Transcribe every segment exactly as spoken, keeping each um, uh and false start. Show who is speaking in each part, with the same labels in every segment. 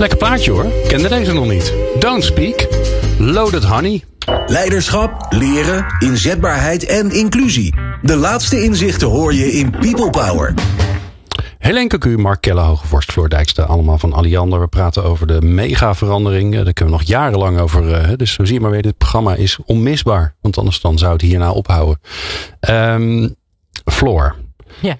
Speaker 1: Lekker plaatje hoor. Kende deze nog niet. Don't Speak. Loaded Honey.
Speaker 2: Leiderschap, leren, inzetbaarheid en inclusie. De laatste inzichten hoor je in People Power.
Speaker 1: Helene Cocu, Mark Kelle, Hogevorst, Floor Dijkstra, allemaal van Alliander. We praten over de mega-verandering. Daar kunnen we nog jarenlang over. Dus zo zie je maar weer, dit programma is onmisbaar. Want anders dan zou het hierna ophouden. Um, Floor.
Speaker 3: Ja.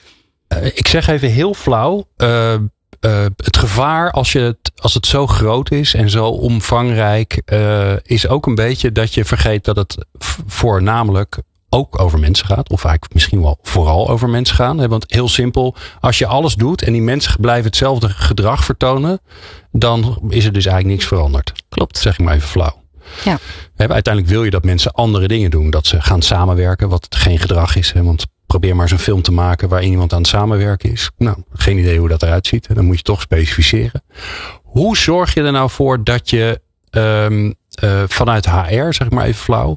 Speaker 1: Uh, ik zeg even heel flauw. Uh, uh, het gevaar als, je het, als het zo groot is en zo omvangrijk... Uh, is ook een beetje dat je vergeet dat het voornamelijk... ook over mensen gaat. Of eigenlijk misschien wel vooral over mensen gaan. Want heel simpel, als je alles doet en die mensen blijven hetzelfde gedrag vertonen, dan is er dus eigenlijk niks veranderd.
Speaker 3: Klopt.
Speaker 1: Zeg ik maar even flauw.
Speaker 3: Ja.
Speaker 1: Uiteindelijk wil je dat mensen andere dingen doen. Dat ze gaan samenwerken, wat geen gedrag is. Want probeer maar eens een film te maken waarin iemand aan het samenwerken is. Nou, geen idee hoe dat eruit ziet. Dan moet je toch specificeren. Hoe zorg je er nou voor dat je um, uh, vanuit H R, zeg ik maar even flauw,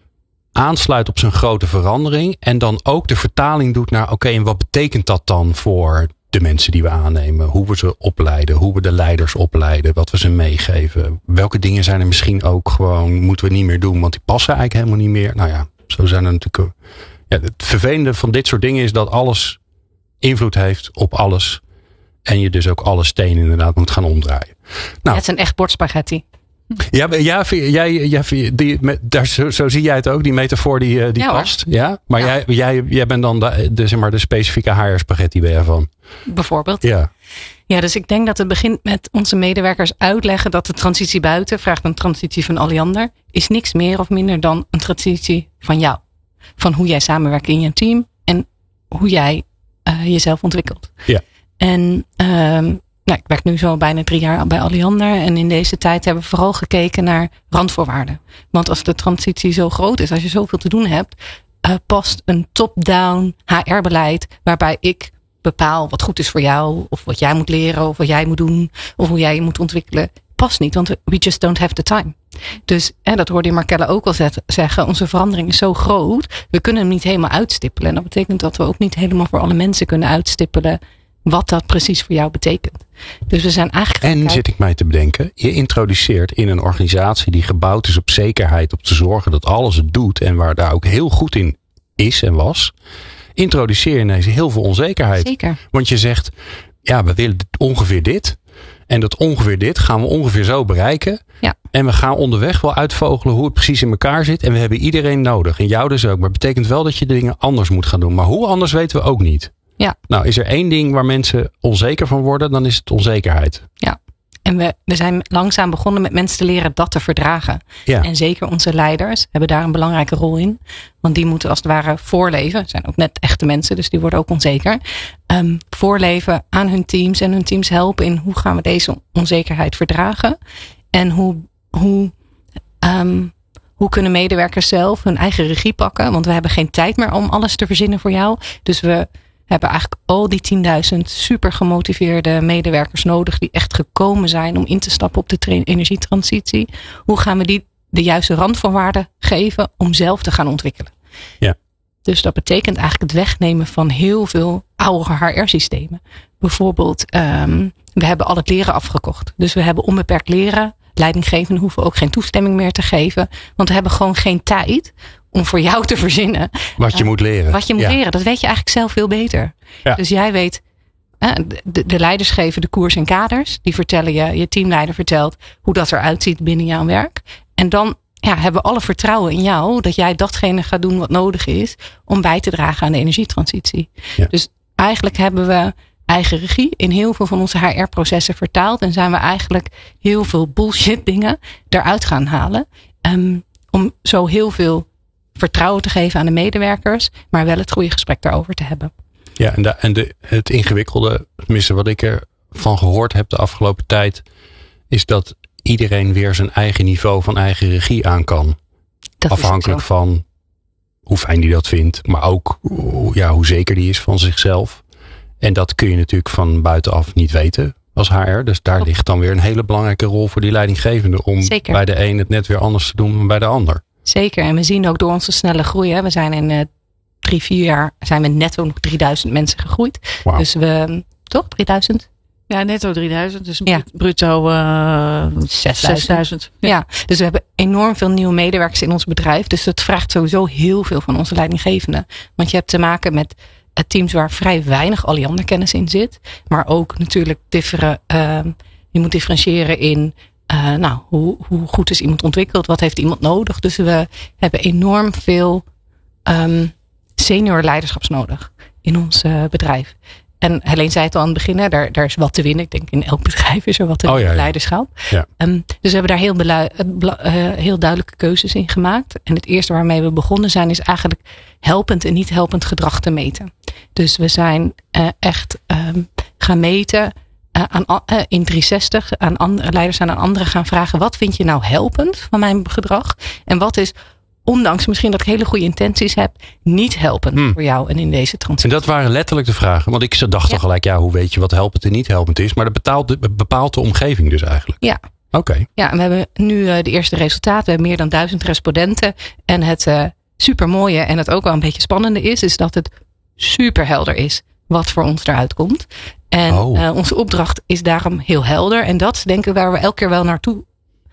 Speaker 1: aansluit op zijn grote verandering en dan ook de vertaling doet naar oké, okay, en wat betekent dat dan voor de mensen die we aannemen? Hoe we ze opleiden, hoe we de leiders opleiden, wat we ze meegeven. Welke dingen zijn er misschien ook gewoon, moeten we niet meer doen, want die passen eigenlijk helemaal niet meer. Nou ja, zo zijn er natuurlijk. Ja, het vervelende van dit soort dingen is dat alles invloed heeft op alles. En je dus ook alle stenen inderdaad moet gaan omdraaien. Nou,
Speaker 3: ja, het is een echt bord spaghetti.
Speaker 1: Ja, ja, jij, jij, die, daar, zo, zo zie jij het ook, die metafoor die, die ja, past. Ja? Maar ja. Jij, jij, jij bent dan de, de, zeg maar, de specifieke H R spaghetti ben je van.
Speaker 3: Bijvoorbeeld.
Speaker 1: Ja.
Speaker 3: Ja, dus ik denk dat het begint met onze medewerkers uitleggen dat de transitie buiten, vraagt een transitie van Alliander, is niks meer of minder dan een transitie van jou. Van hoe jij samenwerkt in je team en hoe jij uh, jezelf ontwikkelt.
Speaker 1: Ja.
Speaker 3: En um, Nou, ik werk nu zo bijna drie jaar bij Alliander. En in deze tijd hebben we vooral gekeken naar randvoorwaarden. Want als de transitie zo groot is, als je zoveel te doen hebt, uh, past een top-down H R-beleid waarbij ik bepaal wat goed is voor jou, of wat jij moet leren, of wat jij moet doen, of hoe jij je moet ontwikkelen, past niet. Want we just don't have the time. Dus, en dat hoorde je Markelle ook al zeggen, onze verandering is zo groot, we kunnen hem niet helemaal uitstippelen. En dat betekent dat we ook niet helemaal voor alle mensen kunnen uitstippelen wat dat precies voor jou betekent. Dus we zijn eigenlijk.
Speaker 1: En zit ik mij te bedenken, je introduceert in een organisatie die gebouwd is op zekerheid, op te zorgen dat alles het doet en waar daar ook heel goed in is en was, introduceer je ineens heel veel onzekerheid.
Speaker 3: Zeker.
Speaker 1: Want je zegt, ja, we willen ongeveer dit. En dat ongeveer dit gaan we ongeveer zo bereiken.
Speaker 3: Ja.
Speaker 1: En we gaan onderweg wel uitvogelen hoe het precies in elkaar zit. En we hebben iedereen nodig. En jou dus ook. Maar het betekent wel dat je de dingen anders moet gaan doen. Maar hoe anders weten we ook niet.
Speaker 3: Ja.
Speaker 1: Nou, is er één ding waar mensen onzeker van worden, dan is het onzekerheid.
Speaker 3: Ja. En we, we zijn langzaam begonnen met mensen te leren dat te verdragen.
Speaker 1: Ja.
Speaker 3: En zeker onze leiders hebben daar een belangrijke rol in. Want die moeten als het ware voorleven. Het zijn ook net echte mensen, dus die worden ook onzeker. Um, voorleven aan hun teams en hun teams helpen in hoe gaan we deze onzekerheid verdragen. En hoe, hoe, um, hoe kunnen medewerkers zelf hun eigen regie pakken. Want we hebben geen tijd meer om alles te verzinnen voor jou. Dus we hebben eigenlijk al die tienduizend super gemotiveerde medewerkers nodig die echt gekomen zijn om in te stappen op de tra- energietransitie. Hoe gaan we die de juiste randvoorwaarden geven om zelf te gaan ontwikkelen?
Speaker 1: Ja.
Speaker 3: Dus dat betekent eigenlijk het wegnemen van heel veel oude H R-systemen. Bijvoorbeeld, um, we hebben al het leren afgekocht. Dus we hebben onbeperkt leren. Leidinggevenden hoeven ook geen toestemming meer te geven. Want we hebben gewoon geen tijd om voor jou te verzinnen.
Speaker 1: Wat je uh, moet leren.
Speaker 3: Wat je moet
Speaker 1: ja.
Speaker 3: leren. Dat weet je eigenlijk zelf veel beter.
Speaker 1: Ja.
Speaker 3: Dus jij weet, uh, de, de leiders geven de koers en kaders. Die vertellen je, je teamleider vertelt hoe dat eruit ziet binnen jouw werk. En dan ja, hebben we alle vertrouwen in jou dat jij datgene gaat doen wat nodig is om bij te dragen aan de energietransitie. Ja. Dus eigenlijk hebben we eigen regie in heel veel van onze H R-processen vertaald. En zijn we eigenlijk heel veel bullshit dingen eruit gaan halen. Um, om zo heel veel vertrouwen te geven aan de medewerkers. Maar wel het goede gesprek daarover te hebben.
Speaker 1: Ja, en, de, en de, het ingewikkelde, tenminste wat ik ervan gehoord heb de afgelopen tijd, is dat iedereen weer zijn eigen niveau van eigen regie aan kan.
Speaker 3: Dat
Speaker 1: Afhankelijk van hoe fijn die dat vindt. Maar ook ja, hoe zeker die is van zichzelf. En dat kun je natuurlijk van buitenaf niet weten als H R. Dus daar ligt dan weer een hele belangrijke rol voor die leidinggevende. Om Zeker. bij de een het net weer anders te doen dan bij de ander.
Speaker 3: Zeker. En we zien ook door onze snelle groei. Hè, we zijn in uh, drie, vier jaar zijn we netto nog drieduizend mensen gegroeid.
Speaker 1: Wow.
Speaker 3: Dus we, toch? drieduizend?
Speaker 4: Ja, netto drieduizend. Dus
Speaker 3: ja.
Speaker 4: bruto uh, zesduizend.
Speaker 3: Ja. ja, dus we hebben enorm veel nieuwe medewerkers in ons bedrijf. Dus dat vraagt sowieso heel veel van onze leidinggevenden. Want je hebt te maken met teams waar vrij weinig Alliander-kennis in zit. Maar ook natuurlijk differen, uh, je moet differentiëren in uh, nou, hoe, hoe goed is iemand ontwikkeld? Wat heeft iemand nodig? Dus we hebben enorm veel um, senior leiderschaps nodig in ons uh, bedrijf. En Helene zei het al aan het begin, hè, daar, daar is wat te winnen. Ik denk in elk bedrijf is er wat te winnen, oh, ja, ja. leiderschap. Ja. Um, dus we hebben daar heel, belui, uh, heel duidelijke keuzes in gemaakt. En het eerste waarmee we begonnen zijn is eigenlijk helpend en niet helpend gedrag te meten. Dus we zijn uh, echt um, gaan meten uh, aan, uh, in driehonderdzestig. Aan andere, leiders aan anderen gaan vragen, wat vind je nou helpend van mijn gedrag? En wat is, ondanks misschien dat ik hele goede intenties heb, niet helpend hmm. voor jou en in deze transitie.
Speaker 1: En dat waren letterlijk de vragen. Want ik dacht ja. al gelijk, ja, hoe weet je wat helpend en niet helpend is? Maar dat bepaalt, bepaalt de omgeving dus eigenlijk.
Speaker 3: Ja.
Speaker 1: Oké. Okay.
Speaker 3: Ja, en we hebben nu uh, de eerste resultaten. We hebben meer dan duizend respondenten. En het uh, supermooie en het ook wel een beetje spannende is, is dat het super helder is wat voor ons eruit komt. En oh. uh, onze opdracht is daarom heel helder. En dat is denk ik waar we elke keer wel naartoe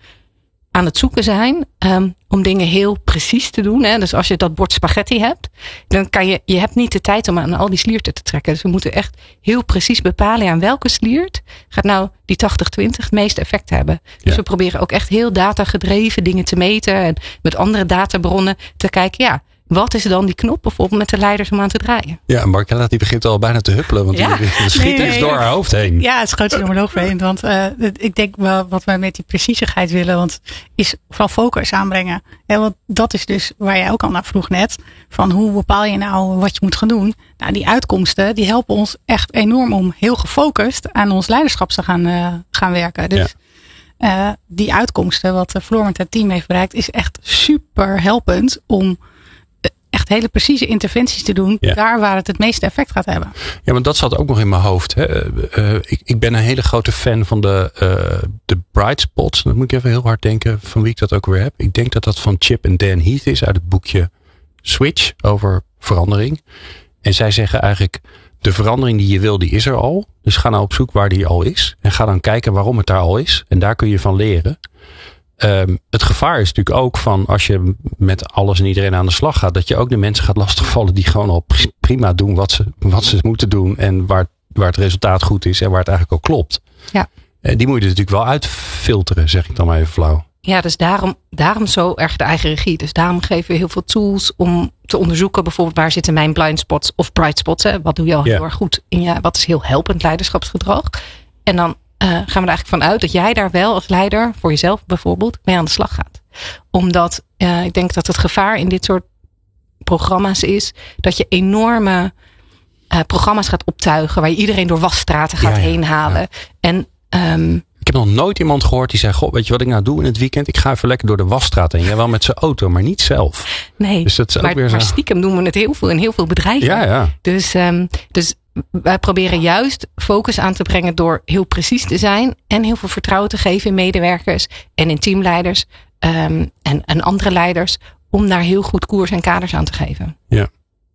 Speaker 3: aan het zoeken zijn. Um, om dingen heel precies te doen. Hè. Dus als je dat bord spaghetti hebt. Dan kan je, je hebt niet de tijd om aan al die slierten te trekken. Dus we moeten echt heel precies bepalen aan welke sliert gaat nou die tachtig twintig het meeste effect hebben. Dus ja. we proberen ook echt heel datagedreven dingen te meten. En met andere databronnen te kijken. Ja, wat is dan die knop bijvoorbeeld met de leiders om aan te draaien?
Speaker 1: Ja, Markella die begint al bijna te huppelen. Want
Speaker 3: ja.
Speaker 1: die, de schiet nee, nee, is door haar hoofd heen.
Speaker 4: Ja, het schoot door mijn hoofd heen. Want uh, ik denk wel wat wij met die preciesigheid willen. Want is vooral focus aanbrengen. Ja, want dat is dus waar jij ook al naar vroeg net. Van hoe bepaal je nou wat je moet gaan doen? Nou, die uitkomsten die helpen ons echt enorm om heel gefocust aan ons leiderschap te gaan, uh, gaan werken. Dus ja. uh, die uitkomsten wat Floor met het team heeft bereikt is echt super helpend om echt hele precieze interventies te doen. Ja. Daar waar het het meeste effect gaat hebben.
Speaker 1: Ja, maar dat zat ook nog in mijn hoofd. Hè. Uh, ik, ik ben een hele grote fan van de, uh, de Bright Spots. Dan moet ik even heel hard denken van wie ik dat ook weer heb. Ik denk dat dat van Chip en Dan Heath is uit het boekje Switch over verandering. En zij zeggen eigenlijk, de verandering die je wil, die is er al. Dus ga nou op zoek waar die al is. En ga dan kijken waarom het daar al is. En daar kun je van leren. Um, het gevaar is natuurlijk ook van als je met alles en iedereen aan de slag gaat, dat je ook de mensen gaat lastigvallen die gewoon al prima doen wat ze, wat ze moeten doen en waar, waar het resultaat goed is en waar het eigenlijk ook klopt.
Speaker 3: Ja.
Speaker 1: En die moet je er natuurlijk wel uitfilteren, zeg ik dan maar even flauw.
Speaker 3: Ja, dus daarom, daarom zo erg de eigen regie. Dus daarom geven we heel veel tools om te onderzoeken bijvoorbeeld waar zitten mijn blind spots of bright spots. Hè? Wat doe je al yeah. heel erg goed in je, wat is heel helpend leiderschapsgedrag. En dan Uh, gaan we er eigenlijk van uit dat jij daar wel als leider voor jezelf bijvoorbeeld mee aan de slag gaat. Omdat uh, ik denk dat het gevaar in dit soort programma's is dat je enorme uh, programma's gaat optuigen waar je iedereen door wasstraten gaat ja, ja, heen halen. Ja. En um,
Speaker 1: ik heb nog nooit iemand gehoord die zei, goh, weet je wat ik nou doe in het weekend? Ik ga even lekker door de wasstraat heen. Ja, wel met zijn auto, maar niet zelf.
Speaker 3: Nee,
Speaker 1: dus dat is ook
Speaker 3: maar,
Speaker 1: weer zo.
Speaker 3: maar stiekem doen we het heel veel in heel veel bedrijven.
Speaker 1: Ja, ja.
Speaker 3: Dus, um, dus wij proberen juist focus aan te brengen door heel precies te zijn. En heel veel vertrouwen te geven in medewerkers en in teamleiders um, en, en andere leiders. Om daar heel goed koers en kaders aan te geven.
Speaker 1: Ja.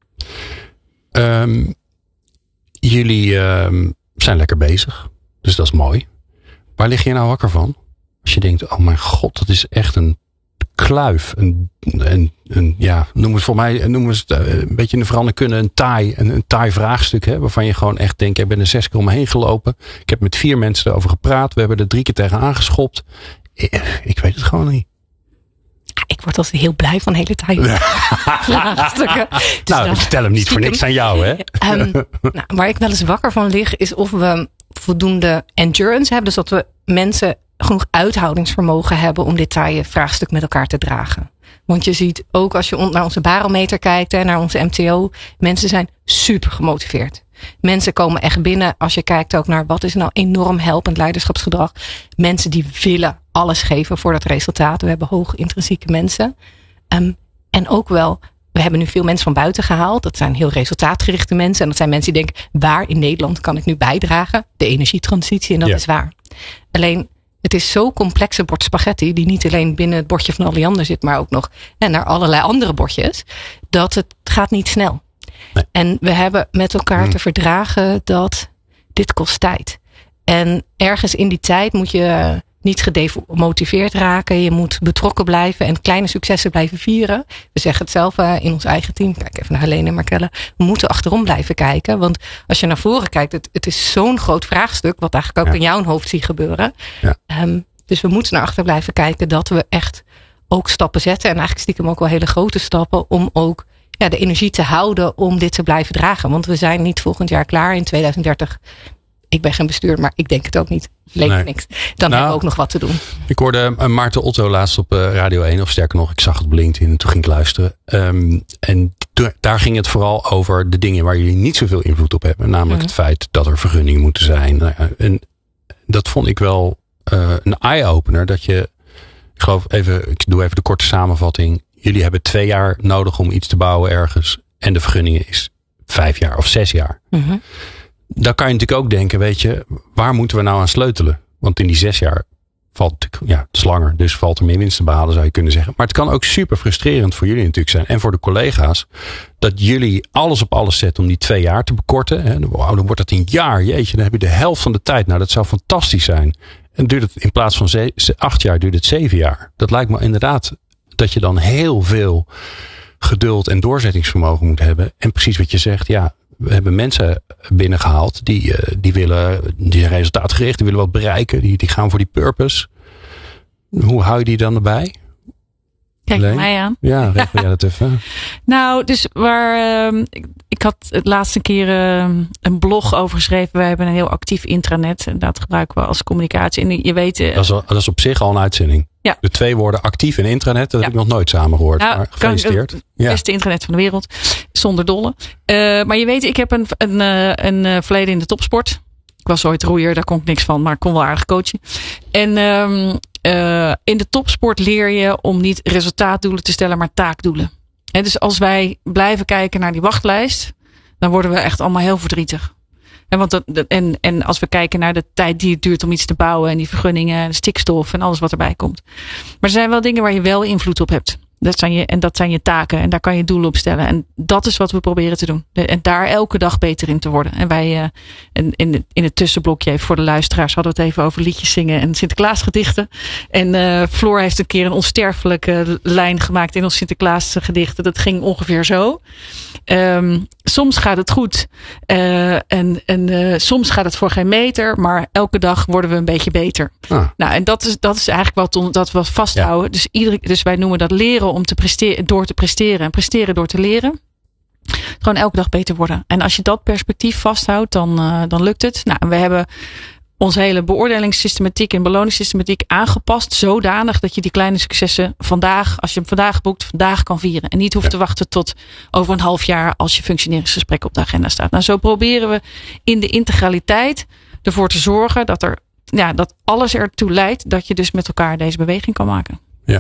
Speaker 1: Um, jullie um, zijn lekker bezig. Dus dat is mooi. Waar lig je nou wakker van? Als je denkt, oh mijn god, dat is echt een kluif. Een, een, een, ja, noem het voor mij, noem het een beetje een veranderkunde, een taai, een, een taai vraagstuk. Hè, waarvan je gewoon echt denkt, ik ben er zes keer om me heen gelopen. Ik heb met vier mensen erover gepraat. We hebben er drie keer tegen aangeschopt. Ik, ik weet het gewoon niet.
Speaker 3: Ik word altijd heel blij van hele taaie vraagstukken. Dus
Speaker 1: nou, ik stel hem niet voor niks aan jou, hè?
Speaker 3: Um, nou, waar ik wel eens wakker van lig, is of we voldoende endurance hebben. Dus dat we mensen genoeg uithoudingsvermogen hebben om dit taaie vraagstuk met elkaar te dragen. Want je ziet ook als je naar onze barometer kijkt en naar onze M T O, mensen zijn super gemotiveerd. Mensen komen echt binnen als je kijkt ook naar wat is nou enorm helpend leiderschapsgedrag. Mensen die willen alles geven voor dat resultaat. We hebben hoog intrinsieke mensen. Um, en ook wel, we hebben nu veel mensen van buiten gehaald. Dat zijn heel resultaatgerichte mensen. En dat zijn mensen die denken, waar in Nederland kan ik nu bijdragen? De energietransitie, en dat ja. is waar. Alleen, het is zo complexe bord spaghetti, die niet alleen binnen het bordje van Alliander zit, maar ook nog en naar allerlei andere bordjes, dat het gaat niet snel. Nee. En we hebben met elkaar hmm. te verdragen dat dit kost tijd. En ergens in die tijd moet je niet gedemotiveerd raken. Je moet betrokken blijven en kleine successen blijven vieren. We zeggen het zelf uh, in ons eigen team. Kijk even naar Helene en Markelle. We moeten achterom blijven kijken. Want als je naar voren kijkt, het, het is zo'n groot vraagstuk. Wat eigenlijk ook ja. in jouw hoofd zie gebeuren. Ja. Um, dus we moeten naar achter blijven kijken dat we echt ook stappen zetten. En eigenlijk stiekem ook wel hele grote stappen. Om ook ja, de energie te houden om dit te blijven dragen. Want we zijn niet volgend jaar klaar in tweeduizend dertig. Ik ben geen bestuurder, maar ik denk het ook niet. Leek nee. niks. Dan nou, hebben we ook nog wat te doen.
Speaker 1: Ik hoorde uh, Maarten Otto laatst op uh, Radio één. Of sterker nog, ik zag het op LinkedIn en toen ging ik luisteren. Um, en to, daar ging het vooral over de dingen waar jullie niet zoveel invloed op hebben. Namelijk mm-hmm. het feit dat er vergunningen moeten zijn. Uh, en dat vond ik wel uh, een eye-opener. Dat je, ik geloof even, ik doe even de korte samenvatting. Jullie hebben twee jaar nodig om iets te bouwen ergens. En de vergunningen is vijf jaar of zes jaar. Mm-hmm. Dan kan je natuurlijk ook denken, weet je, waar moeten we nou aan sleutelen? Want in die zes jaar valt natuurlijk, ja, het is langer, dus valt er meer winst te behalen, zou je kunnen zeggen. Maar het kan ook super frustrerend voor jullie natuurlijk zijn. En voor de collega's, dat jullie alles op alles zetten om die twee jaar te bekorten. Hè. Wow, dan wordt dat een jaar, jeetje, dan heb je de helft van de tijd. Nou, dat zou fantastisch zijn. En duurt het in plaats van ze, acht jaar, duurt het zeven jaar. Dat lijkt me inderdaad dat je dan heel veel geduld en doorzettingsvermogen moet hebben. En precies wat je zegt, ja, we hebben mensen binnengehaald die, uh, die willen, die zijn resultaatgericht, die willen wat bereiken, die, die gaan voor die purpose. Hoe hou je die dan erbij?
Speaker 5: Kijk Leen? mij aan.
Speaker 1: Ja, regel jij dat even.
Speaker 5: Nou, dus waar uh, ik, ik had het laatste keer uh, een blog over geschreven. Wij hebben een heel actief intranet en dat gebruiken we als communicatie. En je weet, uh,
Speaker 1: dat, is, dat is op zich al een uitzending. Ja. De twee woorden actief en intranet, dat ja. heb ik nog nooit samen gehoord. Nou, maar gefeliciteerd.
Speaker 5: Het beste ja. intranet van de wereld, zonder dolle. Uh, maar je weet, ik heb een, een, een, een verleden in de topsport. Ik was ooit roeier, daar kon ik niks van, maar ik kon wel aardig coachen. En um, uh, in de topsport leer je om niet resultaatdoelen te stellen, maar taakdoelen. En dus als wij blijven kijken naar die wachtlijst, dan worden we echt allemaal heel verdrietig. En, want dat, en, en als we kijken naar de tijd die het duurt om iets te bouwen en die vergunningen en de stikstof en alles wat erbij komt. Maar er zijn wel dingen waar je wel invloed op hebt. Dat zijn je, en dat zijn je taken en daar kan je doelen op stellen. En dat is wat we proberen te doen. En daar elke dag beter in te worden. En wij uh, in, in, in het tussenblokje, even voor de luisteraars, hadden we het even over liedjes zingen en Sinterklaasgedichten. En uh, Floor heeft een keer een onsterfelijke lijn gemaakt in ons Sinterklaasgedichten. Dat ging ongeveer zo. Um, soms gaat het goed uh, en, en uh, soms gaat het voor geen meter, maar elke dag worden we een beetje beter. Ah. Nou, en dat is, dat is eigenlijk wat, dat we vasthouden. Ja. Dus, iedere, dus wij noemen dat leren om te presteren, door te presteren en presteren door te leren. Gewoon elke dag beter worden. En als je dat perspectief vasthoudt, dan, uh, dan lukt het. Nou, we hebben onze hele beoordelingssystematiek en beloningssystematiek aangepast zodanig dat je die kleine successen vandaag, als je hem vandaag boekt, vandaag kan vieren. En niet hoeft ja. te wachten tot over een half jaar als je functioneringsgesprek op de agenda staat. Nou, zo proberen we in de integraliteit ervoor te zorgen dat er, ja, dat alles ertoe leidt dat je dus met elkaar deze beweging kan maken.
Speaker 1: Ja.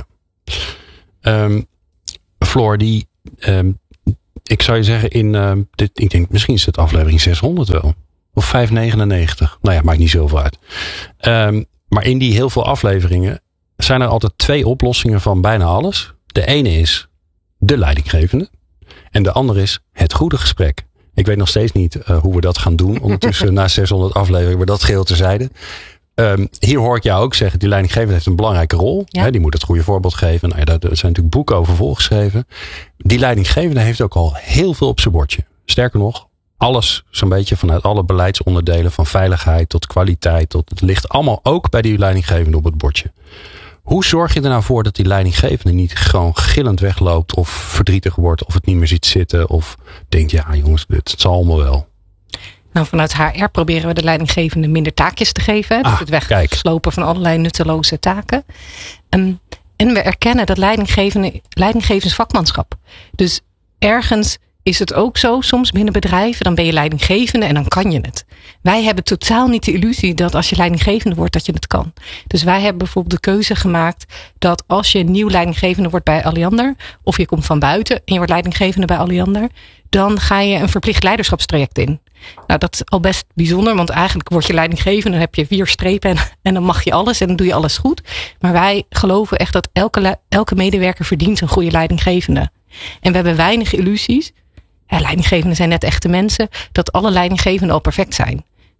Speaker 1: Um, Floor, die, um, ik zou je zeggen in, uh, dit, ik denk misschien is het aflevering zeshonderd wel. Of vijfhonderdnegenennegentig. Nou ja, maakt niet zoveel uit. Um, maar in die heel veel afleveringen zijn er altijd twee oplossingen van bijna alles. De ene is de leidinggevende. En de andere is het goede gesprek. Ik weet nog steeds niet uh, hoe we dat gaan doen. Ondertussen na zeshonderd afleveringen, maar dat geheel terzijde. Um, hier hoor ik jou ook zeggen, die leidinggevende heeft een belangrijke rol. Ja. Hè, die moet het goede voorbeeld geven. Nou ja, daar zijn natuurlijk boeken over volgeschreven. Die leidinggevende heeft ook al heel veel op zijn bordje. Sterker nog, alles zo'n beetje vanuit alle beleidsonderdelen, van veiligheid tot kwaliteit, tot het ligt allemaal ook bij die leidinggevende op het bordje. Hoe zorg je er nou voor dat die leidinggevende niet gewoon gillend wegloopt of verdrietig wordt of het niet meer ziet zitten of denkt, ja jongens, dit het zal allemaal wel.
Speaker 3: Nou, vanuit H R proberen we de leidinggevende minder taakjes te geven. Dus ah, het wegslopen van allerlei nutteloze taken. Um, en we erkennen dat leidinggevende, leidinggevend vakmanschap. Dus ergens is het ook zo, soms binnen bedrijven, dan ben je leidinggevende en dan kan je het. Wij hebben totaal niet de illusie dat als je leidinggevende wordt, dat je het kan. Dus wij hebben bijvoorbeeld de keuze gemaakt dat als je nieuw leidinggevende wordt bij Alliander, of je komt van buiten en je wordt leidinggevende bij Alliander, dan ga je een verplicht leiderschapstraject in. Nou, dat is al best bijzonder, want eigenlijk word je leidinggevende, dan heb je vier strepen en, en dan mag je alles en dan doe je alles goed. Maar wij geloven echt dat elke, elke medewerker verdient een goede leidinggevende. En we hebben weinig illusies. Ja, leidinggevenden zijn net echte mensen, dat alle leidinggevenden al perfect zijn. Nee,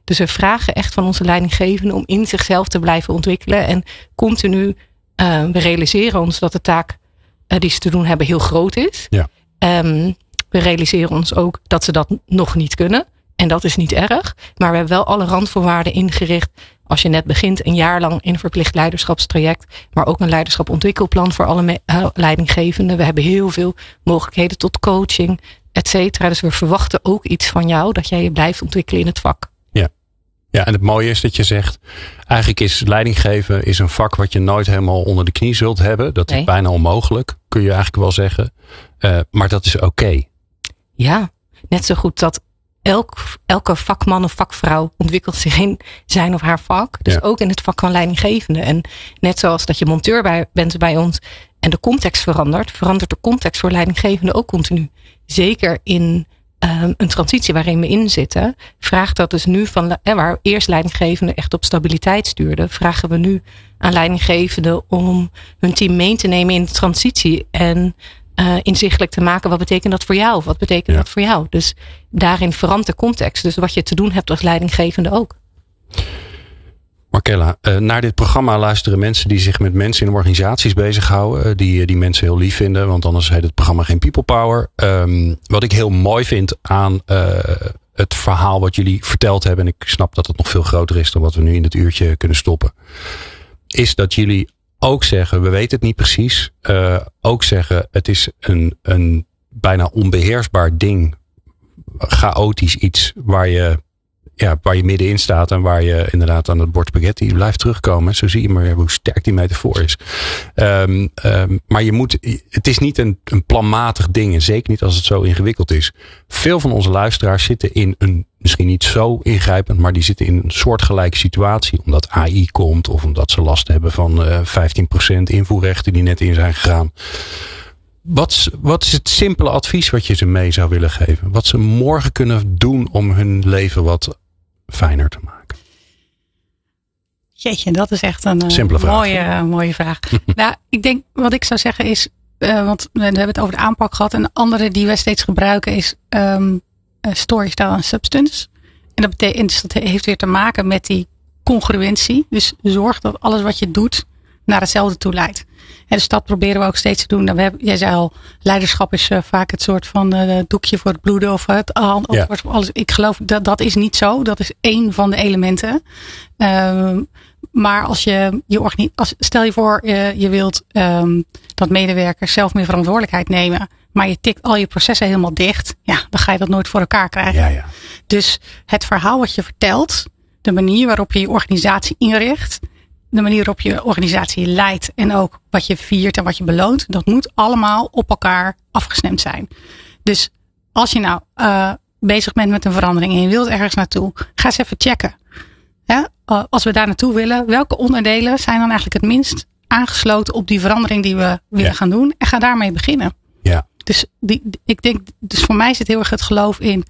Speaker 3: Dus we vragen echt van onze leidinggevenden om in zichzelf te blijven ontwikkelen. En continu, uh, we realiseren ons dat de taak uh, die ze te doen hebben heel groot is.
Speaker 1: Ja.
Speaker 3: Um, we realiseren ons ook dat ze dat nog niet kunnen. En dat is niet erg. Maar we hebben wel alle randvoorwaarden ingericht. Als je net begint, een jaar lang in een verplicht leiderschapstraject. Maar ook een leiderschapontwikkelplan voor alle me- uh, leidinggevenden. We hebben heel veel mogelijkheden tot coaching, et cetera. Dus we verwachten ook iets van jou. Dat jij je blijft ontwikkelen in het vak.
Speaker 1: Ja. Ja, en het mooie is dat je zegt, eigenlijk is leidinggeven is een vak wat je nooit helemaal onder de knie zult hebben. Dat is
Speaker 3: Nee.
Speaker 1: bijna onmogelijk, kun je eigenlijk wel zeggen. Uh, maar dat is oké. Okay.
Speaker 3: Ja, net zo goed dat elk, elke vakman of vakvrouw ontwikkelt zich in zijn of haar vak. Dus
Speaker 1: ja.
Speaker 3: ook in het vak van leidinggevende. En net zoals dat je monteur bij, bent bij ons en de context verandert, verandert de context voor leidinggevende ook continu. Zeker in um, een transitie waarin we in zitten, vraagt dat dus nu van, eh, waar eerst leidinggevende echt op stabiliteit stuurden, vragen we nu aan leidinggevenden om hun team mee te nemen in de transitie en Uh, inzichtelijk te maken, wat betekent dat voor jou? Of wat betekent ja. dat voor jou? Dus daarin verandert de context. Dus wat je te doen hebt als leidinggevende ook.
Speaker 1: Markella, uh, naar dit programma luisteren mensen die zich met mensen in organisaties bezighouden. Uh, die, die mensen heel lief vinden. Want anders heet het programma geen People Power. Um, wat ik heel mooi vind aan uh, het verhaal wat jullie verteld hebben. En ik snap dat het nog veel groter is dan wat we nu in dit uurtje kunnen stoppen. Is dat jullie ook zeggen, we weten het niet precies. Uh, ook zeggen, het is een, een bijna onbeheersbaar ding. Chaotisch iets waar je, ja, waar je middenin staat. En waar je inderdaad aan het bord spaghetti blijft terugkomen. Zo zie je maar hoe sterk die metafoor is. Um, um, maar je moet, het is niet een, een planmatig ding. En zeker niet als het zo ingewikkeld is. Veel van onze luisteraars zitten in een, misschien niet zo ingrijpend, maar die zitten in een soortgelijke situatie. Omdat A I komt of omdat ze last hebben van uh, vijftien procent invoerrechten die net in zijn gegaan. Wat, wat is het simpele advies wat je ze mee zou willen geven? Wat ze morgen kunnen doen om hun leven wat fijner te maken?
Speaker 4: Jeetje, dat is echt een
Speaker 1: Simpele vraag,
Speaker 4: mooie, uh, mooie vraag. Nou, ik denk, wat ik zou zeggen is, uh, want we hebben het over de aanpak gehad. En de andere die wij steeds gebruiken is um, uh, story, style en substance. En dat betekent, dat heeft weer te maken met die congruentie. Dus zorg dat alles wat je doet naar hetzelfde toe leidt. En dus dat proberen we ook steeds te doen. We hebben, jij zei al, leiderschap is uh, vaak het soort van uh, doekje voor het bloeden of het uh, ja. alles. Ik geloof dat dat is niet zo. Dat is één van de elementen. Um, maar als je je organi- als, stel je voor, uh, je wilt um, dat medewerkers zelf meer verantwoordelijkheid nemen, maar je tikt al je processen helemaal dicht. Ja, dan ga je dat nooit voor elkaar krijgen.
Speaker 1: Ja, ja.
Speaker 4: Dus het verhaal wat je vertelt, de manier waarop je je organisatie inricht, de manier waarop je organisatie leidt en ook wat je viert en wat je beloont, dat moet allemaal op elkaar afgestemd zijn. Dus als je nou uh, bezig bent met een verandering en je wilt ergens naartoe, ga eens even checken. Ja, als we daar naartoe willen, welke onderdelen zijn dan eigenlijk het minst aangesloten op die verandering die we willen ja. gaan doen? En ga daarmee beginnen.
Speaker 1: Ja.
Speaker 4: Dus die, ik denk, dus voor mij zit heel erg het geloof in,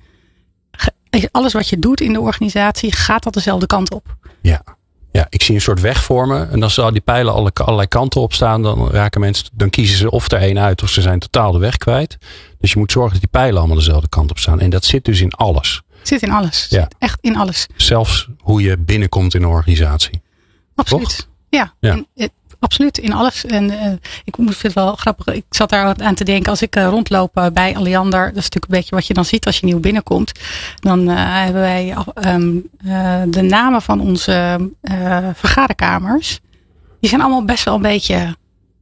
Speaker 4: alles wat je doet in de organisatie, gaat dat dezelfde kant op.
Speaker 1: Ja. Ja, ik zie een soort weg vormen. En als al die pijlen alle, allerlei kanten op staan, dan raken mensen, dan kiezen ze of er één uit of ze zijn totaal de weg kwijt. Dus je moet zorgen dat die pijlen allemaal dezelfde kant op staan. En dat zit dus in alles.
Speaker 4: Zit in alles.
Speaker 1: Ja.
Speaker 4: Zit echt in alles.
Speaker 1: Zelfs hoe je binnenkomt in een organisatie.
Speaker 4: Absoluut.
Speaker 1: Toch?
Speaker 4: Ja.
Speaker 1: Ja.
Speaker 4: En, het, absoluut in alles. En uh, ik vind het wel grappig. Ik zat daar aan te denken. Als ik uh, rondloop uh, bij Alliander. Dat is natuurlijk een beetje wat je dan ziet als je nieuw binnenkomt. Dan uh, hebben wij um, uh, de namen van onze uh, vergaderkamers. Die zijn allemaal best wel een beetje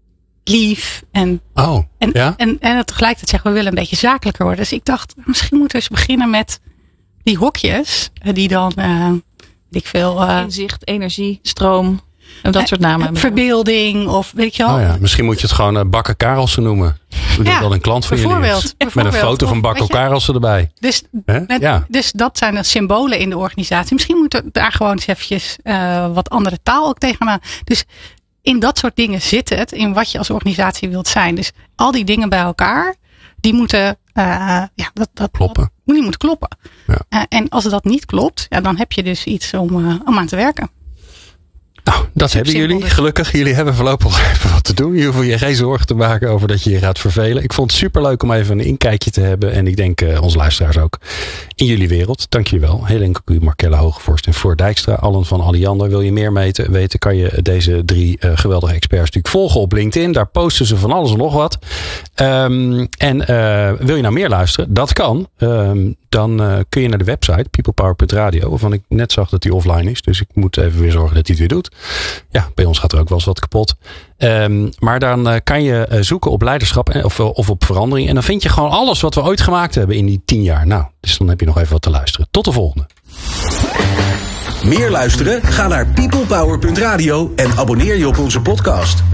Speaker 4: lief. En,
Speaker 1: oh,
Speaker 4: en,
Speaker 1: ja?
Speaker 4: en, en, en tegelijkertijd zeggen we willen een beetje zakelijker worden. Dus ik dacht misschien moeten we eens beginnen met die hokjes. Die dan, uh, weet ik veel. Uh,
Speaker 5: Inzicht, energie, stroom. En dat soort namen.
Speaker 4: Verbeelding of weet je wel.
Speaker 1: Oh ja, misschien moet je het gewoon uh, Bakker Karelsen noemen. Ik denk dat een klant van jullie is. Met een foto van Bakker Karelsen erbij.
Speaker 4: Dus, met, ja. dus dat zijn de symbolen in de organisatie. Misschien moeten we daar gewoon eens eventjes uh, wat andere taal ook tegenaan. Dus in dat soort dingen zit het. In wat je als organisatie wilt zijn. Dus al die dingen bij elkaar. Die moeten, uh, ja, dat, dat,
Speaker 1: kloppen.
Speaker 4: Dat, die moeten kloppen.
Speaker 1: Ja.
Speaker 4: Uh, en als dat niet klopt. Ja, dan heb je dus iets om, uh, om aan te werken.
Speaker 1: Nou, dat hebben jullie. Dus. Gelukkig, jullie hebben voorlopig even wat te doen. Je hoeft je geen zorgen te maken over dat je je gaat vervelen. Ik vond het superleuk om even een inkijkje te hebben. En ik denk uh, onze luisteraars ook. in jullie wereld. Dank jullie wel. Helen Cocu, Markella Hogevorst en Floor Dijkstra. Allen van Alliander. Wil je meer meten, weten, kan je deze drie uh, geweldige experts natuurlijk volgen op LinkedIn. Daar posten ze van alles en nog wat. Um, en uh, wil je nou meer luisteren? Dat kan. Um, dan uh, kun je naar de website peoplepower punt radio. Waarvan ik net zag dat die offline is. Dus ik moet even weer zorgen dat hij het weer doet. Ja, bij ons gaat er ook wel eens wat kapot. Um, maar dan uh, kan je uh, zoeken op leiderschap en, of, of op verandering. En dan vind je gewoon alles wat we ooit gemaakt hebben in die tien jaar. Nou, dus dan heb je nog even wat te luisteren. Tot de volgende.
Speaker 2: Meer luisteren? Ga naar peoplepower punt radio en abonneer je op onze podcast.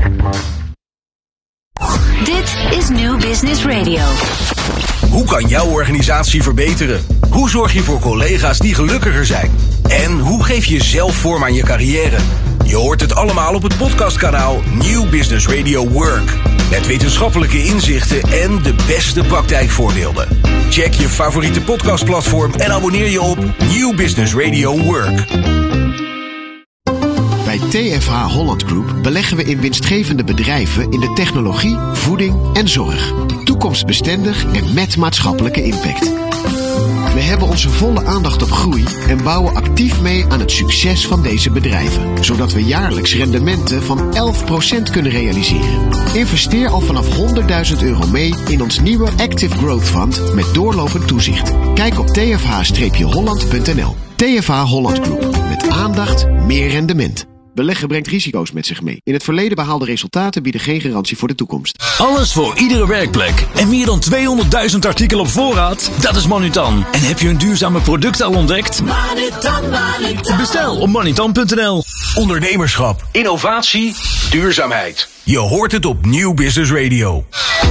Speaker 6: Dit is New Business Radio.
Speaker 2: Hoe kan jouw organisatie verbeteren? Hoe zorg je voor collega's die gelukkiger zijn? En hoe geef je zelf vorm aan je carrière? Je hoort het allemaal op het podcastkanaal New Business Radio Work. Met wetenschappelijke inzichten en de beste praktijkvoorbeelden. Check je favoriete podcastplatform en abonneer je op New Business Radio Work.
Speaker 7: Bij T F H Holland Group beleggen we in winstgevende bedrijven in de technologie, voeding en zorg. Toekomstbestendig en met maatschappelijke impact. We hebben onze volle aandacht op groei en bouwen actief mee aan het succes van deze bedrijven. Zodat we jaarlijks rendementen van elf procent kunnen realiseren. Investeer al vanaf honderdduizend euro mee in ons nieuwe Active Growth Fund met doorlopend toezicht. Kijk op t f h holland punt n l. T F H Holland Group. Met aandacht, meer rendement. Beleggen brengt risico's met zich mee. In het verleden behaalde resultaten bieden geen garantie voor de toekomst.
Speaker 8: Alles voor iedere werkplek. En meer dan tweehonderdduizend artikelen op voorraad? Dat is Manutan. En heb je een duurzame product al ontdekt?
Speaker 2: Manutan, Manutan.
Speaker 8: Bestel op manutan punt n l.
Speaker 2: Ondernemerschap, innovatie, duurzaamheid. Je hoort het op New Business Radio.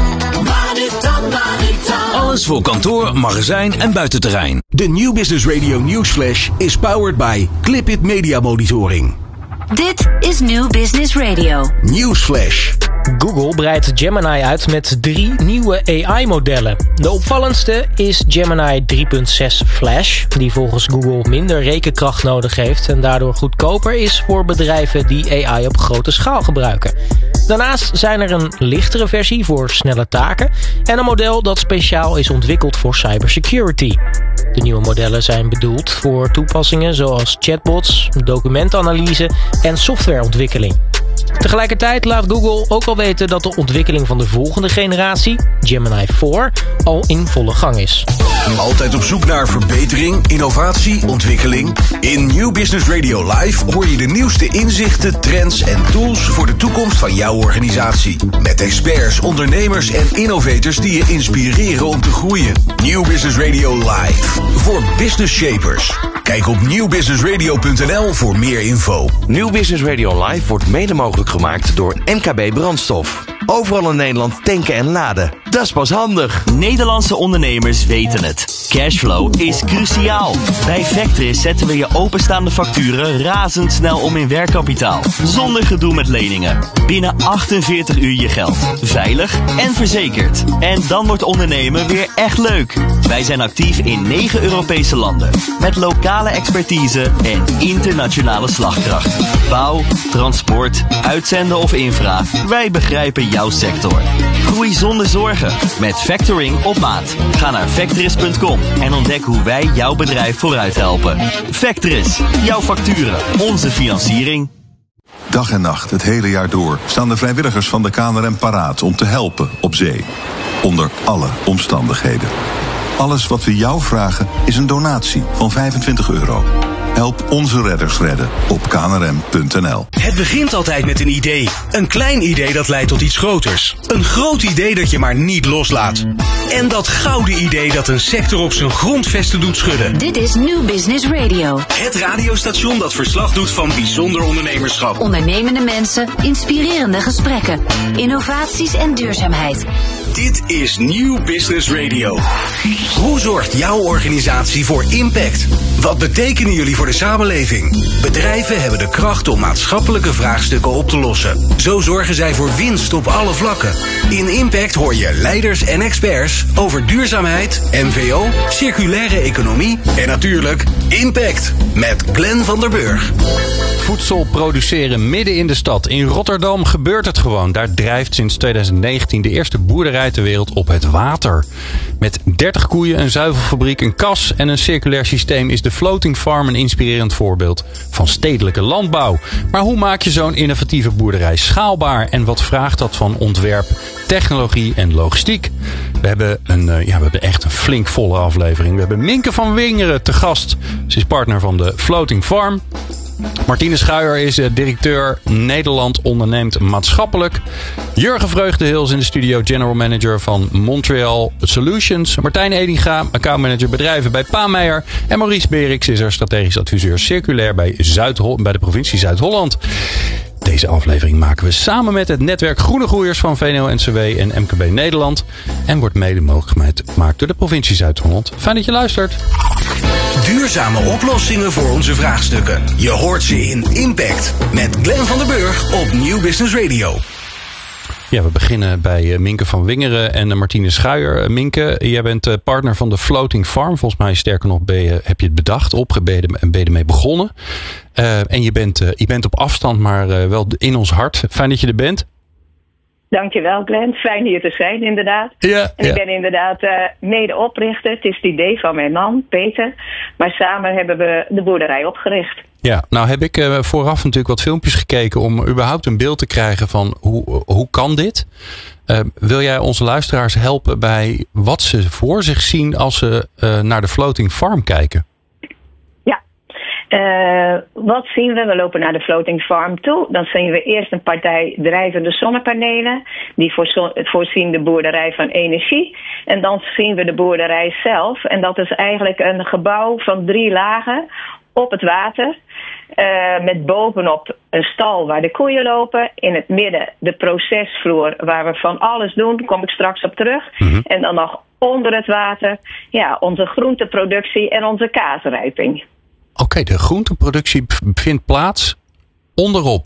Speaker 8: Manutan, Manutan. Alles voor kantoor, magazijn en buitenterrein.
Speaker 2: De New Business Radio Newsflash is powered by Clipit Media Monitoring.
Speaker 6: Dit is New Business Radio.
Speaker 2: Newsflash.
Speaker 9: Google breidt Gemini uit met drie nieuwe A I-modellen. De opvallendste is Gemini drie punt zes Flash, die volgens Google minder rekenkracht nodig heeft en daardoor goedkoper is voor bedrijven die A I op grote schaal gebruiken. Daarnaast zijn er een lichtere versie voor snelle taken en een model dat speciaal is ontwikkeld voor cybersecurity. De nieuwe modellen zijn bedoeld voor toepassingen zoals chatbots, documentanalyse en softwareontwikkeling. Tegelijkertijd laat Google ook al weten dat de ontwikkeling van de volgende generatie, Gemini vier, al in volle gang is.
Speaker 2: Altijd op zoek naar verbetering, innovatie, ontwikkeling? In New Business Radio Live hoor je de nieuwste inzichten, trends en tools voor de toekomst van jouw organisatie. Met experts, ondernemers en innovators die je inspireren om te groeien. New Business Radio Live. Voor business shapers. Kijk op nieuw business radio punt n l voor meer info.
Speaker 10: New Business Radio Live wordt mede mogelijk gemaakt door N K B Brandstof. Overal in Nederland tanken en laden. Dat is pas handig.
Speaker 11: Nederlandse ondernemers weten het. Cashflow is cruciaal. Bij Vectris zetten we je openstaande facturen razendsnel om in werkkapitaal. Zonder gedoe met leningen. Binnen achtenveertig uur je geld. Veilig en verzekerd. En dan wordt ondernemen weer echt leuk. Wij zijn actief in negen Europese landen. Met lokale expertise en internationale slagkracht. Bouw, transport, uitzenden of infra. Wij begrijpen jouw sector. Groei zonder zorgen. Met factoring op maat. Ga naar vectris punt com en ontdek hoe wij jouw bedrijf vooruit helpen. Vectris. Jouw facturen. Onze financiering.
Speaker 12: Dag en nacht, het hele jaar door, staan de vrijwilligers van de K N R M paraat om te helpen op zee. Onder alle omstandigheden. Alles wat we jou vragen is een donatie van vijfentwintig euro. Help onze redders redden op k n r m punt n l.
Speaker 2: Het begint altijd met een idee. Een klein idee dat leidt tot iets groters. Een groot idee dat je maar niet loslaat. En dat gouden idee dat een sector op zijn grondvesten doet schudden.
Speaker 6: Dit is New Business Radio.
Speaker 2: Het radiostation dat verslag doet van bijzonder ondernemerschap.
Speaker 6: Ondernemende mensen, inspirerende gesprekken, innovaties en duurzaamheid.
Speaker 2: Dit is New Business Radio. Hoe zorgt jouw organisatie voor impact? Wat betekenen jullie voor de samenleving. Bedrijven hebben de kracht om maatschappelijke vraagstukken op te lossen. Zo zorgen zij voor winst op alle vlakken. In Impact hoor je leiders en experts over duurzaamheid, M V O, circulaire economie en natuurlijk Impact met Glenn van der Burg.
Speaker 1: Voedsel produceren midden in de stad. In Rotterdam gebeurt het gewoon. Daar drijft sinds twintig negentien de eerste boerderij ter wereld op het water. Met dertig koeien, een zuivelfabriek, een kas en een circulair systeem is de Floating Farm een inspirerend voorbeeld van stedelijke landbouw. Maar hoe maak je zo'n innovatieve boerderij schaalbaar? En wat vraagt dat van ontwerp, technologie en logistiek? We hebben, een, ja, we hebben echt een flink volle aflevering. We hebben Minke van Wingeren te gast. Ze is partner van de Floating Farm. Martine Schuijer is directeur Nederland onderneemt maatschappelijk. Jurgen Vreugdenhil is in de studio general manager van Montreal Solutions. Martijn Edinga, accountmanager bedrijven bij Paameijer. En Maurice Beriks is er strategisch adviseur circulair bij, Zuid- bij de provincie Zuid-Holland. Deze aflevering maken we samen met het netwerk Groene Groeiers van V N O N C W en M K B Nederland. En wordt mede mogelijk gemaakt door de provincie Zuid-Holland. Fijn dat je luistert.
Speaker 2: Duurzame oplossingen voor onze vraagstukken. Je hoort ze in Impact met Glenn van der Burg op Nieuw Business Radio.
Speaker 1: Ja, we beginnen bij Minke van Wingeren en Martine Schuijer. Minke, jij bent partner van de Floating Farm. Volgens mij, sterker nog, ben je, heb je het bedacht, opgebeden en ben je ermee begonnen. Uh, en je bent, uh, je bent op afstand, maar uh, wel in ons hart. Fijn dat je er bent.
Speaker 13: Dankjewel, Glenn. Fijn hier te zijn, inderdaad.
Speaker 1: Ja,
Speaker 13: en
Speaker 1: ja.
Speaker 13: ik ben inderdaad uh, mede-oprichter. Het is het idee van mijn man, Peter. Maar samen hebben we de boerderij opgericht.
Speaker 1: Ja, nou heb ik uh, vooraf natuurlijk wat filmpjes gekeken om überhaupt een beeld te krijgen van hoe, hoe kan dit? Uh, wil jij onze luisteraars helpen bij wat ze voor zich zien als ze uh, naar de Floating Farm kijken?
Speaker 13: Uh, wat zien we? We lopen naar de Floating Farm toe. Dan zien we eerst een partij drijvende zonnepanelen. Die voorzo- voorzien de boerderij van energie. En dan zien we de boerderij zelf. En dat is eigenlijk een gebouw van drie lagen op het water. Uh, met bovenop een stal waar de koeien lopen. In het midden de procesvloer waar we van alles doen. Daar kom ik straks op terug. Mm-hmm. En dan nog onder het water ja, onze groenteproductie en onze kaasrijping.
Speaker 1: Oké, okay, de groenteproductie vindt plaats onderop.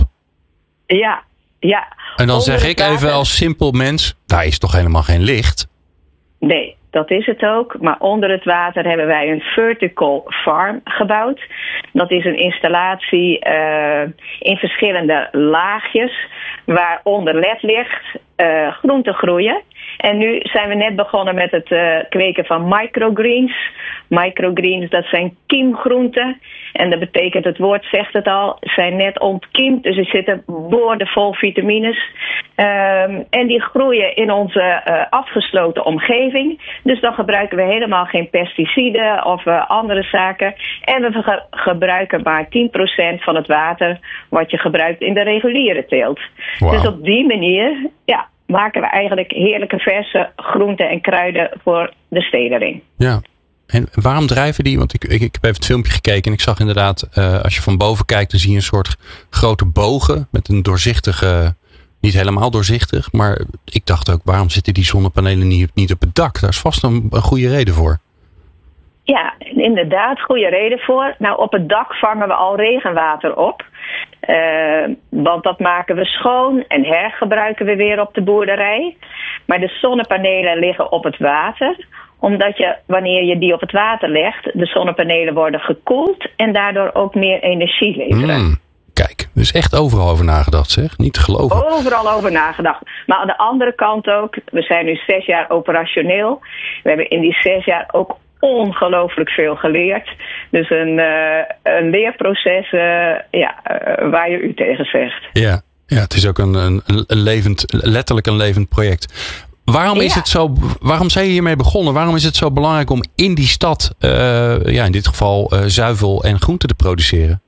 Speaker 13: Ja, ja.
Speaker 1: En dan zeg ik even als simpel mens, daar is toch helemaal geen licht?
Speaker 13: Nee, dat is het ook. Maar onder het water hebben wij een vertical farm gebouwd. Dat is een installatie uh, in verschillende laagjes, waaronder ledlicht, uh, groenten groeien. En nu zijn we net begonnen met het uh, kweken van microgreens. Microgreens, dat zijn kiemgroenten. En dat betekent, het woord zegt het al, zijn net ontkiemd. Dus er zitten boordevol vitamines. Um, en die groeien in onze uh, afgesloten omgeving. Dus dan gebruiken we helemaal geen pesticiden of uh, andere zaken. En we ge- gebruiken maar tien procent van het water wat je gebruikt in de reguliere teelt. Wow. Dus op die manier, ja, maken we eigenlijk heerlijke verse groenten en kruiden voor de stedeling.
Speaker 1: Ja. En waarom drijven die? Want ik, ik, ik heb even het filmpje gekeken en ik zag inderdaad, uh, als je van boven kijkt, dan zie je een soort grote bogen met een doorzichtige, niet helemaal doorzichtig, maar ik dacht ook, waarom zitten die zonnepanelen niet, niet op het dak? Daar is vast een, een goede reden voor.
Speaker 13: Ja, inderdaad, goede reden voor. Nou, op het dak vangen we al regenwater op. Uh, want dat maken we schoon en hergebruiken we weer op de boerderij. Maar de zonnepanelen liggen op het water, omdat je, wanneer je die op het water legt, de zonnepanelen worden gekoeld en daardoor ook meer energie leveren.
Speaker 1: Mm, kijk, er is echt overal over nagedacht, zeg. Niet te geloven.
Speaker 13: Overal over nagedacht. Maar aan de andere kant ook, we zijn nu zes jaar operationeel. We hebben in die zes jaar ook ongelooflijk veel geleerd. Dus een, uh, een leerproces uh, ja, uh, waar je u tegen zegt.
Speaker 1: Ja, ja, het is ook een, een, een levend, letterlijk een levend project. Waarom is ja. het zo? Waarom zijn je hiermee begonnen? Waarom is het zo belangrijk om in die stad, uh, ja, in dit geval uh, zuivel en groenten te produceren?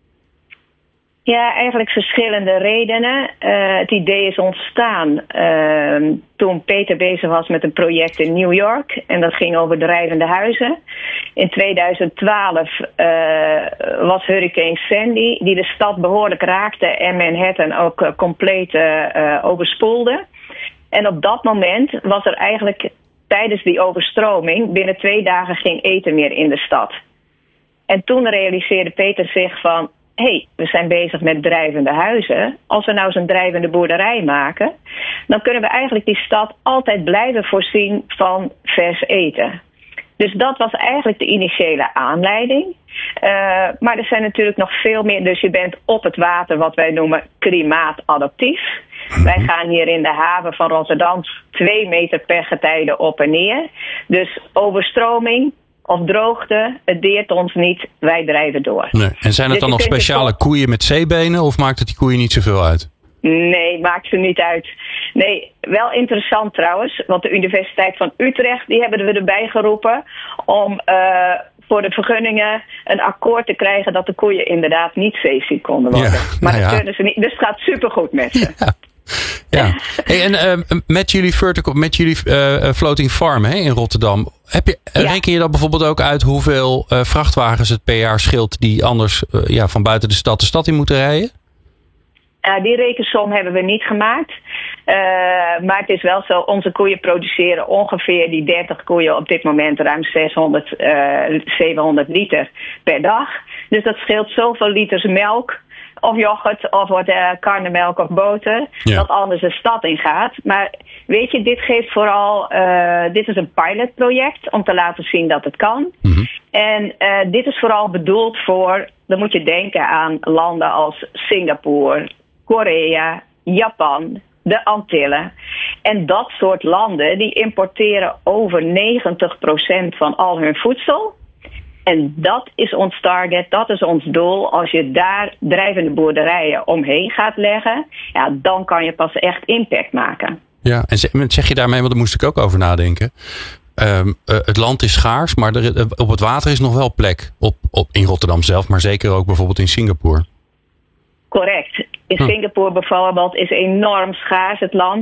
Speaker 13: Ja, eigenlijk verschillende redenen. Uh, het idee is ontstaan uh, toen Peter bezig was met een project in New York. En dat ging over drijvende huizen. In tweeduizend twaalf uh, was Hurricane Sandy, die de stad behoorlijk raakte en Manhattan ook uh, compleet uh, overspoelde. En op dat moment was er eigenlijk tijdens die overstroming binnen twee dagen geen eten meer in de stad. En toen realiseerde Peter zich van, hé, hey, we zijn bezig met drijvende huizen. Als we nou eens een drijvende boerderij maken, dan kunnen we eigenlijk die stad altijd blijven voorzien van vers eten. Dus dat was eigenlijk de initiële aanleiding. Uh, maar er zijn natuurlijk nog veel meer. Dus je bent op het water wat wij noemen klimaatadaptief. Mm-hmm. Wij gaan hier in de haven van Rotterdam twee meter per getijde op en neer. Dus overstroming of droogte, het deert ons niet. Wij drijven door.
Speaker 1: Nee. En zijn het dus dan nog speciale koeien met zeebenen of maakt het die koeien niet zoveel uit?
Speaker 13: Nee, maakt ze niet uit. Nee, wel interessant trouwens, want de Universiteit van Utrecht, die hebben we erbij geroepen om uh, voor de vergunningen een akkoord te krijgen dat de koeien inderdaad niet zeeziek konden worden. Ja, maar nou dat ja. kunnen ze niet, dus het gaat supergoed met ze.
Speaker 1: Ja. Ja. Hey, en uh, met jullie vertical, met jullie uh, floating farm hè, in Rotterdam, heb je, ja. reken je dat bijvoorbeeld ook uit hoeveel uh, vrachtwagens het per jaar scheelt die anders uh, ja, van buiten de stad de stad in moeten rijden?
Speaker 13: Uh, die rekensom hebben we niet gemaakt. Uh, maar het is wel zo, onze koeien produceren ongeveer die dertig koeien op dit moment ruim zeshonderd, uh, zevenhonderd liter per dag. Dus dat scheelt zoveel liters melk of yoghurt of wat, uh, karnemelk of boter, ja. dat anders de stad in gaat. Maar weet je, dit geeft vooral, uh, dit is een pilotproject om te laten zien dat het kan. Mm-hmm. En uh, dit is vooral bedoeld voor, dan moet je denken aan landen als Singapore, Korea, Japan, de Antillen. En dat soort landen die importeren over negentig procent van al hun voedsel. En dat is ons target, dat is ons doel. Als je daar drijvende boerderijen omheen gaat leggen, ja, dan kan je pas echt impact maken.
Speaker 1: Ja, en zeg je daarmee, want daar moest ik ook over nadenken. Um, uh, het land is schaars, maar er, uh, op het water is nog wel plek. Op, op, in Rotterdam zelf, maar zeker ook bijvoorbeeld in Singapore.
Speaker 13: Correct. In Singapore bijvoorbeeld is enorm schaars het land.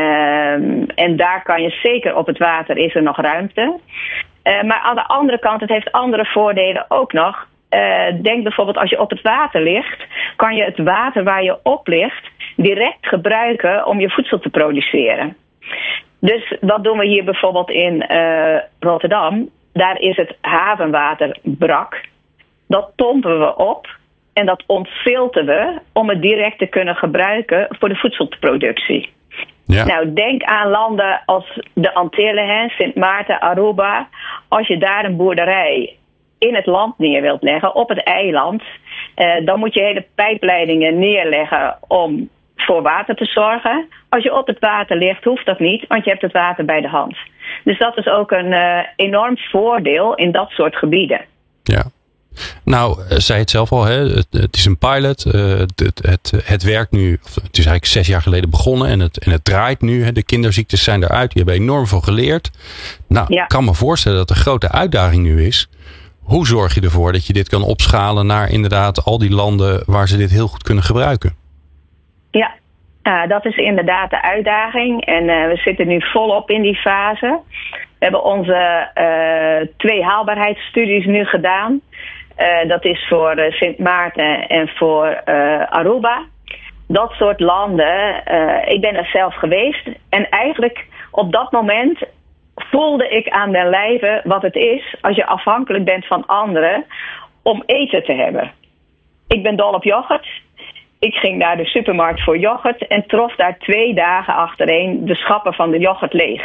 Speaker 13: Um, en daar kan je zeker op het water, is er nog ruimte. Uh, maar aan de andere kant, het heeft andere voordelen ook nog. Uh, denk bijvoorbeeld als je op het water ligt, kan je het water waar je op ligt direct gebruiken om je voedsel te produceren. Dus wat doen we hier bijvoorbeeld in uh, Rotterdam? Daar is het havenwater brak. Dat pompen we op en dat ontfilteren we om het direct te kunnen gebruiken voor de voedselproductie. Ja. Nou, denk aan landen als de Antillen, hè, Sint Maarten, Aruba. Als je daar een boerderij in het land neer wilt leggen, op het eiland, uh, dan moet je hele pijpleidingen neerleggen om voor water te zorgen. Als je op het water ligt, hoeft dat niet, want je hebt het water bij de hand. Dus dat is ook een uh, enorm voordeel in dat soort gebieden.
Speaker 1: Ja. Nou, zei het zelf al, hè? Het, het is een pilot. Uh, het, het, het, het werkt nu, het is eigenlijk zes jaar geleden begonnen en het, en het draait nu. Hè? De kinderziektes zijn eruit, die hebben enorm veel geleerd. Nou, ja. Ik kan me voorstellen dat de grote uitdaging nu is. Hoe zorg je ervoor dat je dit kan opschalen naar inderdaad al die landen waar ze dit heel goed kunnen gebruiken?
Speaker 13: Ja, uh, dat is inderdaad de uitdaging. En uh, we zitten nu volop in die fase. We hebben onze uh, twee haalbaarheidsstudies nu gedaan. Uh, dat is voor uh, Sint Maarten en voor uh, Aruba. Dat soort landen, uh, ik ben er zelf geweest. En eigenlijk op dat moment voelde ik aan den lijve wat het is als je afhankelijk bent van anderen om eten te hebben. Ik ben dol op yoghurt. Ik ging naar de supermarkt voor yoghurt en trof daar twee dagen achtereen de schappen van de yoghurt leeg.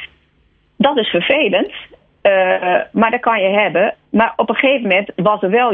Speaker 13: Dat is vervelend, uh, maar dat kan je hebben. Maar op een gegeven moment was er wel